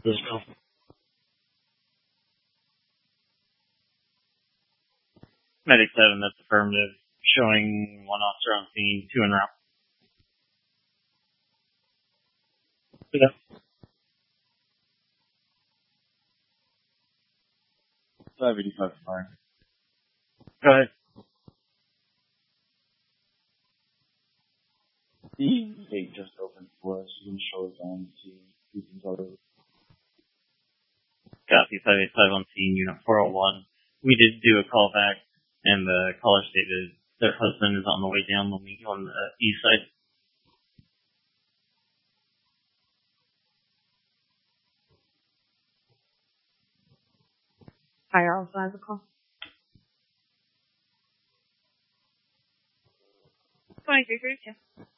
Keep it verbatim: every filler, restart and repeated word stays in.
Let's go. Medic seven, that's affirmative. Showing one officer on scene, two en route. Yeah. five eighty-five fire. Go ahead. The gate just opened for us. You can show us on to see some other. Copy, five eighty-five on scene, unit four oh one. We did do a call back, and the caller stated their husband is on the way down the link on the east side. Fire also has a call. twenty-three thirty-two.